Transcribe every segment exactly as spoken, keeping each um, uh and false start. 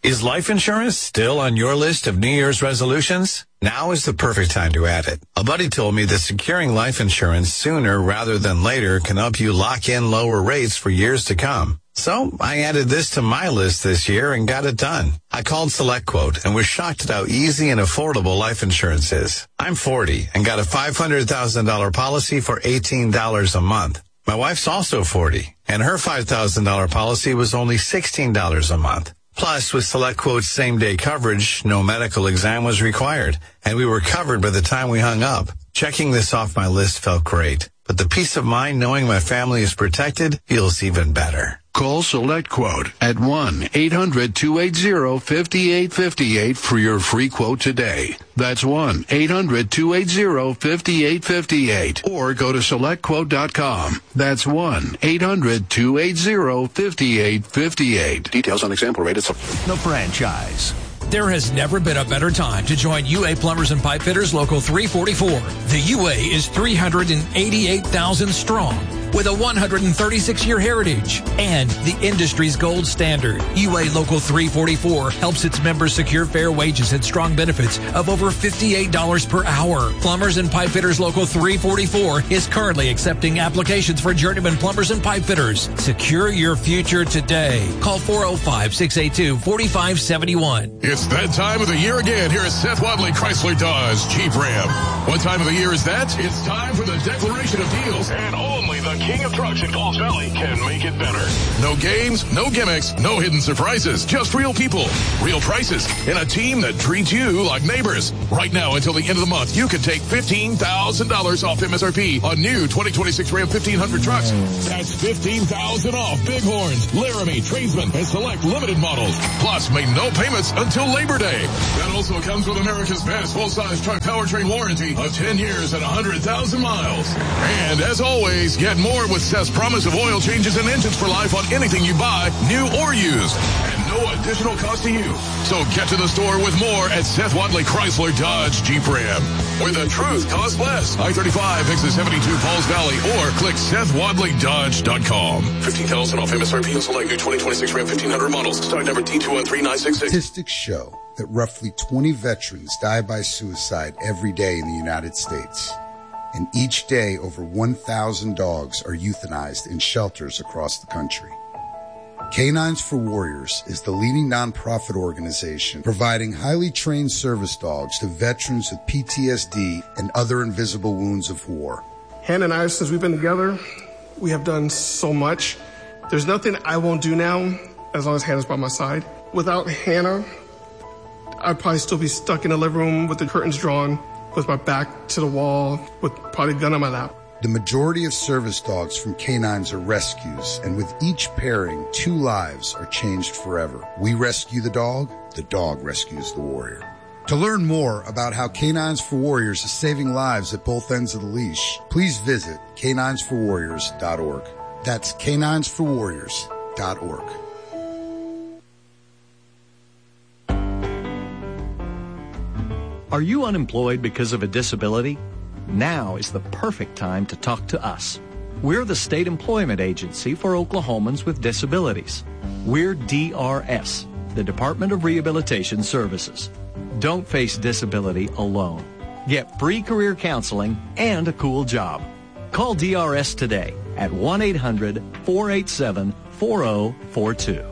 Is life insurance still on your list of New Year's resolutions? Now is the perfect time to add it. A buddy told me that securing life insurance sooner rather than later can help you lock in lower rates for years to come. So I added this to my list this year and got it done. I called SelectQuote and was shocked at how easy and affordable life insurance is. I'm forty and got a five hundred thousand dollars policy for eighteen dollars a month. My wife's also forty, and her five thousand dollars policy was only sixteen dollars a month. Plus, with SelectQuote's same-day coverage, no medical exam was required, and we were covered by the time we hung up. Checking this off my list felt great, but the peace of mind knowing my family is protected feels even better. Call SelectQuote at one eight hundred two eight zero five eight five eight for your free quote today. That's one eight hundred two eight zero five eight five eight. Or go to select quote dot com. That's one eight hundred two eight zero five eight five eight. Details on example rate. The franchise. There has never been a better time to join U A Plumbers and Pipe Fitters Local three forty-four. The U A is three hundred eighty-eight thousand strong with a one hundred thirty-six year heritage and the industry's gold standard. U A Local three forty-four helps its members secure fair wages and strong benefits of over fifty-eight dollars per hour. Plumbers and Pipe Fitters Local three forty-four is currently accepting applications for journeyman plumbers and pipe fitters. Secure your future today. Call four oh five, six eight two, four five seven one. It's that time of the year again here at Seth Wadley Chrysler Dodge Jeep Ram. What time of the year is that? It's time for the declaration of deals, and only the king of trucks in Falls Valley can make it better. No games, no gimmicks, no hidden surprises, just real people, real prices, and a team that treats you like neighbors. Right now until the end of the month, you can take fifteen thousand dollars off M S R P on new twenty twenty-six Ram fifteen hundred trucks. That's fifteen thousand dollars off Bighorns, Laramie, Tradesman, and select limited models. Plus, make no payments until Labor Day. That also comes with America's best full-size truck powertrain warranty of ten years and one hundred thousand miles. And as always, get more with Seth's promise of oil changes and engines for life on anything you buy, new or used. And no additional cost to you. So get to the store with more at Seth Wadley Chrysler Dodge Jeep Ram, where the truth costs less. I thirty-five, exit seventy-two, Falls Valley, or click Seth Wadley Dodge dot com. fifteen thousand dollars off M S R P on select new twenty twenty-six Ram fifteen hundred models. Stock number T two one three nine six six. Statistics show that roughly twenty veterans die by suicide every day in the United States. And each day, over one thousand dogs are euthanized in shelters across the country. Canines for Warriors is the leading nonprofit organization providing highly trained service dogs to veterans with P T S D and other invisible wounds of war. Hannah and I, since we've been together, we have done so much. There's nothing I won't do now as long as Hannah's by my side. Without Hannah, I'd probably still be stuck in the living room with the curtains drawn, with my back to the wall, with probably a gun on my lap. The majority of service dogs from canines are rescues, and with each pairing, two lives are changed forever. We rescue the dog, the dog rescues the warrior. To learn more about how Canines for Warriors is saving lives at both ends of the leash, please visit canines for warriors dot org. That's canines for warriors dot org. Are you unemployed because of a disability? Now is the perfect time to talk to us. We're the state employment agency for Oklahomans with disabilities. We're D R S, the Department of Rehabilitation Services. Don't face disability alone. Get free career counseling and a cool job. Call D R S today at one eight hundred four eight seven four zero four two.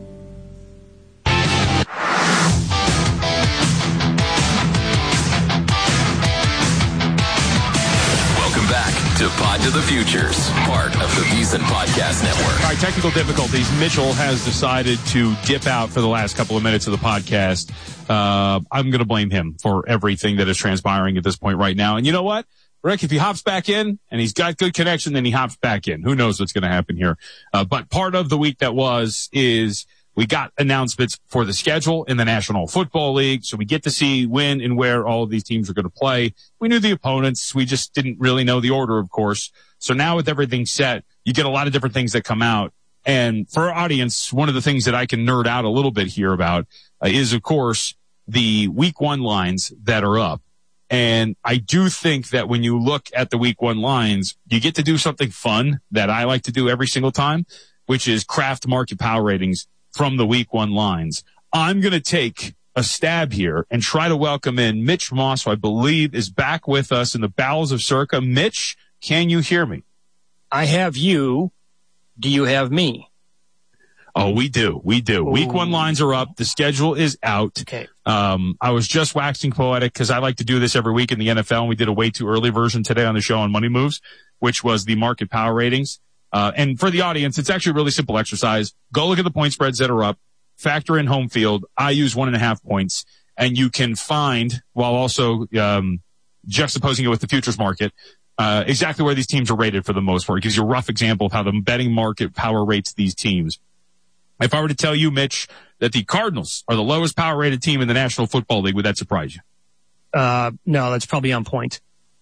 To Pod to the Futures, part of the VSiN Podcast Network. All right, technical difficulties. Mitchell has decided to dip out for the last couple of minutes of the podcast. Uh, I'm going to blame him for everything that is transpiring at this point right now. And you know what, Rick, if he hops back in and he's got good connection, then he hops back in. Who knows what's going to happen here? Uh, but part of the week that was is we got announcements for the schedule in the National Football League, so we get to see when and where all of these teams are going to play. We knew the opponents. We just didn't really know the order, of course. So now with everything set, you get a lot of different things that come out. And for our audience, one of the things that I can nerd out a little bit here about uh, is, of course, the week one lines that are up. And I do think that when you look at the week one lines, you get to do something fun that I like to do every single time, which is craft market power ratings from the week one lines. I'm going to take a stab here and try to welcome in Mitch Moss, who I believe is back with us in the bowels of Circa. Mitch, can you hear me? I have you. Do you have me? Oh, we do. We do. Ooh. Week one lines are up. The schedule is out. Okay. Um, I was just waxing poetic because I like to do this every week in the N F L, and we did a way too early version today on the show on Money Moves, which was the market power ratings. Uh, and for the audience, it's actually a really simple exercise. Go look at the point spreads that are up, factor in home field. I use one and a half points, and you can find, while also um, juxtaposing it with the futures market, uh, exactly where these teams are rated for the most part. It gives you a rough example of how the betting market power rates these teams. If I were to tell you, Mitch, that the Cardinals are the lowest power rated team in the National Football League, would that surprise you? Uh, no, that's probably on point.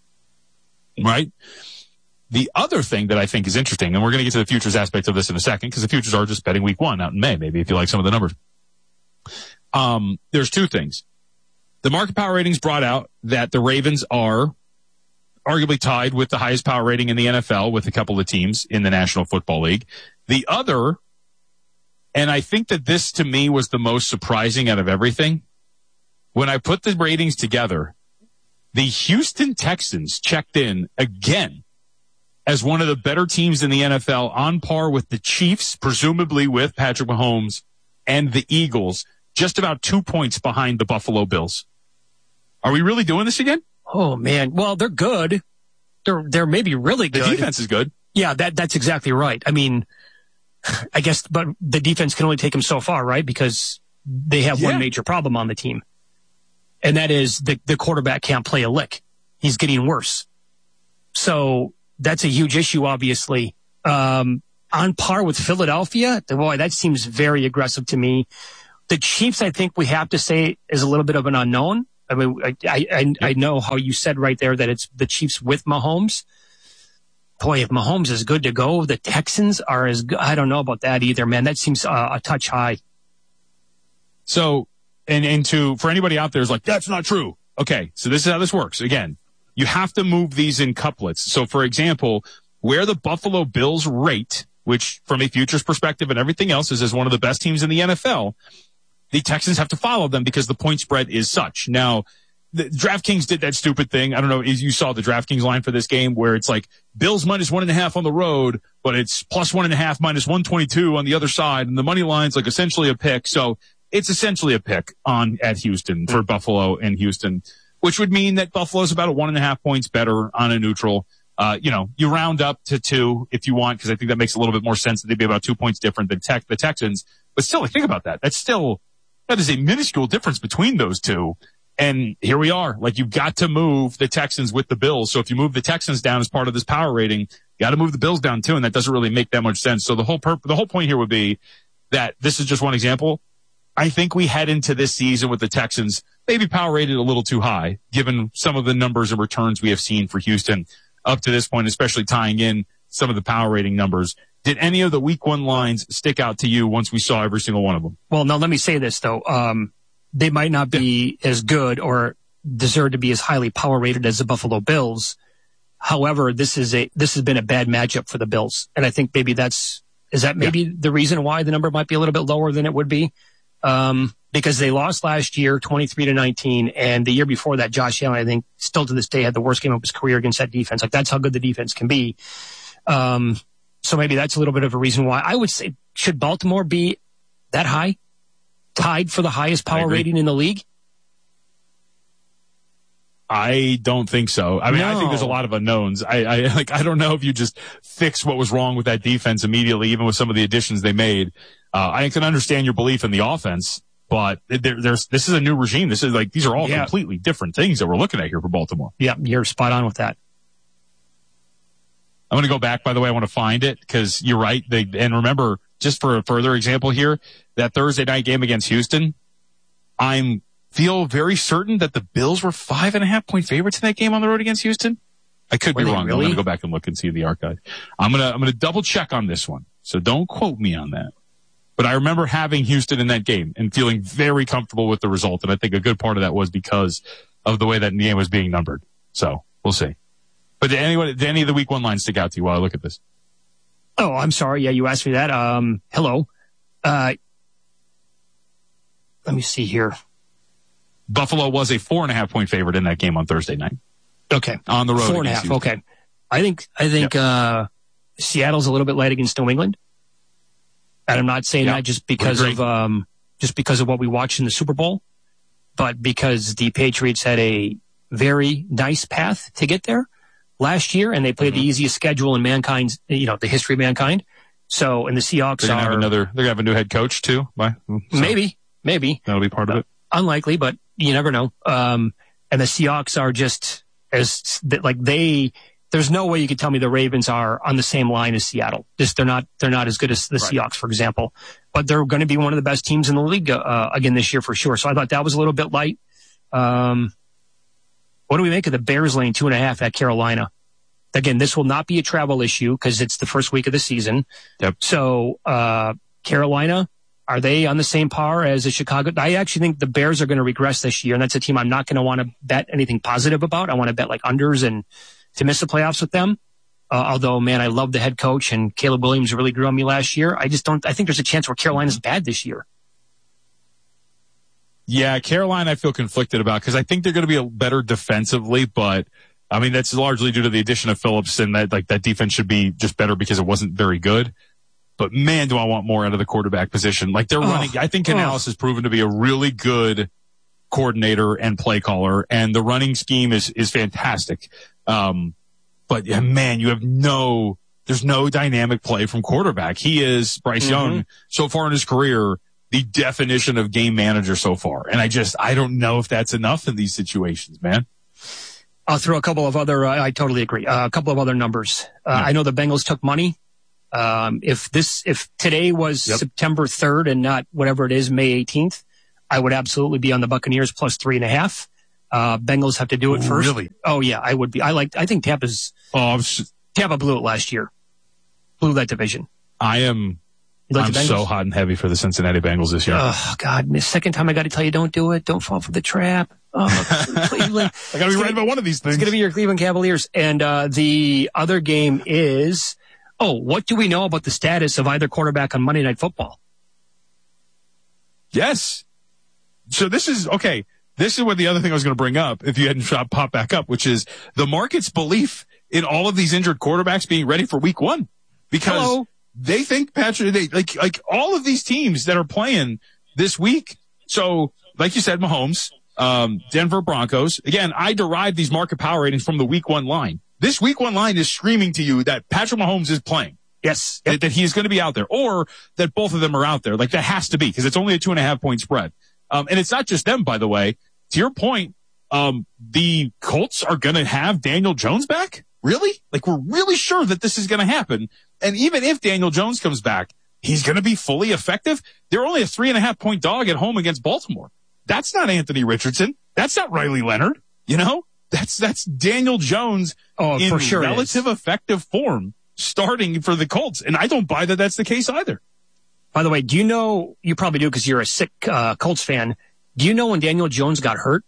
Right? The other thing that I think is interesting, and we're going to get to the futures aspect of this in a second, because the futures are just betting week one out in May, maybe, if you like some of the numbers. Um, there's two things. The market power ratings brought out that the Ravens are arguably tied with the highest power rating in the N F L with a couple of teams in the National Football League. The other, and I think that this to me was the most surprising out of everything, when I put the ratings together, the Houston Texans checked in again as one of the better teams in the N F L, on par with the Chiefs, presumably with Patrick Mahomes, and the Eagles, just about two points behind the Buffalo Bills. Are we really doing this again? Oh, man. Well, they're good. They're they're maybe really good. The defense is good. Yeah, that that's exactly right. I mean, I guess, but the defense can only take them so far, right? Because they have yeah. one major problem on the team. And that is the, the quarterback can't play a lick. He's getting worse. So that's a huge issue, obviously. Um, on par with Philadelphia, boy, that seems very aggressive to me. The Chiefs, I think we have to say, is a little bit of an unknown. I mean, I, I, I know how you said right there that it's the Chiefs with Mahomes. Boy, if Mahomes is good to go, the Texans are as good. I don't know about that either, man. That seems uh, a touch high. So, and, and to, for anybody out there who's like, that's not true. Okay. So this is how this works. Again, you have to move these in couplets. So for example, where the Buffalo Bills rate, which from a futures perspective and everything else is as one of the best teams in the N F L, the Texans have to follow them because the point spread is such. Now, the DraftKings did that stupid thing. I don't know if you saw the DraftKings line for this game where it's like Bills minus one and a half on the road, but it's plus one and a half minus one twenty-two on the other side. And the money line's like essentially a pick. So it's essentially a pick on at Houston for Buffalo and Houston, which would mean that Buffalo's about a one and a half points better on a neutral. Uh, you know, you round up to two if you want, because I think that makes a little bit more sense that they'd be about two points different than tech, the Texans. But still, like, think about that. That's still, that is a minuscule difference between those two. And here we are. Like, you've got to move the Texans with the Bills. So if you move the Texans down as part of this power rating, you got to move the Bills down too. And that doesn't really make that much sense. So the whole perp- the whole point here would be that this is just one example. I think we head into this season with the Texans maybe power rated a little too high, given some of the numbers and returns we have seen for Houston up to this point, especially tying in some of the power rating numbers. Did any of the week one lines stick out to you once we saw every single one of them? Well, now let me say this though. Um, they might not be yeah. as good or deserve to be as highly power rated as the Buffalo Bills. However, this is a, this has been a bad matchup for the Bills. And I think maybe that's, is that maybe yeah. the reason why the number might be a little bit lower than it would be? Um, because they lost last year, twenty-three to nineteen. And the year before that, Josh Allen, I think still to this day had the worst game of his career against that defense. Like, that's how good the defense can be. Um, so maybe that's a little bit of a reason why. I would say, should Baltimore be that high? Tied for the highest power rating in the league? I don't think so. I mean, no. I think there's a lot of unknowns. I, I like, I don't know if you just fix what was wrong with that defense immediately, even with some of the additions they made. Uh, I can understand your belief in the offense, but there, there's, this is a new regime. This is like, these are all yeah. completely different things that we're looking at here for Baltimore. Yeah, you're spot on with that. I'm going to go back, by the way. I want to find it because you're right. They, and remember, just for a further example here, that Thursday night game against Houston, I'm feel very certain that the Bills were five and a half point favorites in that game on the road against Houston. I could were be wrong. Really? I'm going to go back and look and see the archive. I'm going to, I'm going to double check on this one. So don't quote me on that. But I remember having Houston in that game and feeling very comfortable with the result. And I think a good part of that was because of the way that the game was being numbered. So we'll see. But did anyone, did any of the week one lines stick out to you while I look at this? Oh, I'm sorry. Yeah, you asked me that. Um, hello. Uh, let me see here. Buffalo was a four and a half point favorite in that game on Thursday night. Okay. On the road. Four and a half. Houston. Okay. I think, I think, yep. uh, Seattle's a little bit light against New England. And I'm not saying yep. that just because of, um, just because of what we watched in the Super Bowl, but because the Patriots had a very nice path to get there last year, and they played mm-hmm. the easiest schedule in mankind's, you know, the history of mankind. So, and the Seahawks they're gonna are have another. They're gonna have a new head coach too. By, so maybe, maybe that'll be part of it. Unlikely, but you never know. Um, and the Seahawks are just as like they. There's no way you could tell me the Ravens are on the same line as Seattle. Just they're not. They're not as good as the right. Seahawks, for example. But they're going to be one of the best teams in the league uh, again this year for sure. So I thought that was a little bit light. Um, what do we make of the Bears laying two and a half at Carolina? Again, this will not be a travel issue because it's the first week of the season. Yep. So, uh, Carolina, are they on the same par as the Chicago? I actually think the Bears are going to regress this year, and that's a team I'm not going to want to bet anything positive about. I want to bet like unders and to miss the playoffs with them. Uh, although, man, I love the head coach, and Caleb Williams really grew on me last year. I just don't, I think there's a chance where Carolina's bad this year. Yeah, Carolina I feel conflicted about because I think they're going to be a better defensively, but I mean, that's largely due to the addition of Phillips, and that like that defense should be just better because it wasn't very good. But man, do I want more out of the quarterback position. Like they're oh, running, I think Canales oh. has proven to be a really good coordinator and play caller, and the running scheme is, is fantastic. Um, but yeah, man, you have no, there's no dynamic play from quarterback. He is, Bryce mm-hmm. Young, so far in his career, the definition of game manager so far. And I just, I don't know if that's enough in these situations, man. I'll throw a couple of other, uh, I totally agree. Uh, a couple of other numbers. Uh, yeah. I know the Bengals took money. Um, if this, if today was yep. September third and not whatever it is, May eighteenth, I would absolutely be on the Buccaneers plus three and a half. Uh, Bengals have to do it Ooh, first. Really? Oh yeah, I would be. I like, I think Tampa's, oh, just, Tampa blew it last year. Blew that division. I am, like I'm so hot and heavy for the Cincinnati Bengals this year. Oh God, the second time I got to tell you, don't do it. Don't fall for the trap. Oh, Cleveland. I got to be right about one of these things. It's going to be your Cleveland Cavaliers. And, uh, the other game is, oh, what do we know about the status of either quarterback on Monday Night Football? Yes. So this is, okay, this is what the other thing I was going to bring up if you hadn't shot pop back up, which is the market's belief in all of these injured quarterbacks being ready for week one. Because Hello. they think Patrick, they, like, like all of these teams that are playing this week. So, like you said, Mahomes, um, Denver Broncos. Again, I derived these market power ratings from the week one line. This week one line is screaming to you that Patrick Mahomes is playing. Yes. That, that he's going to be out there, or that both of them are out there. Like that has to be, because it's only a two and a half point spread. Um, and it's not just them, by the way. To your point, um, the Colts are going to have Daniel Jones back? Really? Like we're really sure that this is going to happen. And even if Daniel Jones comes back, he's going to be fully effective. They're only a three and a half point dog at home against Baltimore. That's not Anthony Richardson. That's not Riley Leonard. You know? That's, that's Daniel Jones oh, in for sure relative effective form starting for the Colts. And I don't buy that that's the case either. By the way, do you know, you probably do because you're a sick uh, Colts fan. Do you know when Daniel Jones got hurt?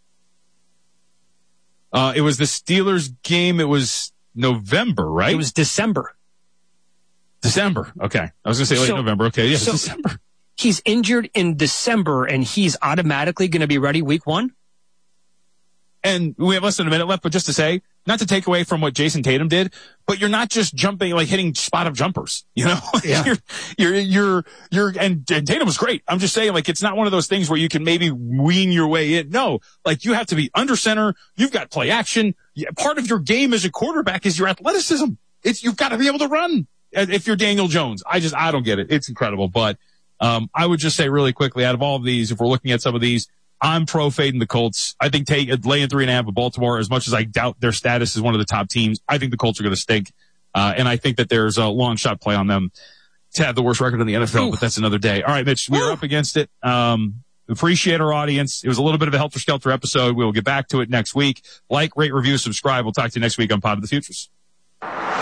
Uh, it was the Steelers game. It was November, right? It was December. December. Okay. I was going to say late so, November. Okay. Yeah, so December. He's injured in December and he's automatically going to be ready week one? And we have less than a minute left, but just to say, not to take away from what Jason Tatum did, but you're not just jumping, like hitting spot up jumpers, you know? Yeah. you're, you're, you're, you're, and, and Tatum was great. I'm just saying, like, it's not one of those things where you can maybe wean your way in. No, like, you have to be under center. You've got play action. Part of your game as a quarterback is your athleticism. It's, you've got to be able to run if you're Daniel Jones. I just, I don't get it. It's incredible. But, um, I would just say really quickly, out of all of these, if we're looking at some of these, I'm pro fading the Colts. I think take laying three and a half with Baltimore, as much as I doubt their status as one of the top teams, I think the Colts are going to stink. Uh, and I think that there's a long shot play on them to have the worst record in the N F L, Ooh. But that's another day. All right, Mitch, we're up against it. Um, appreciate our audience. It was a little bit of a Helter Skelter episode. We will get back to it next week. Like, rate, review, subscribe. We'll talk to you next week on Pod of the Futures.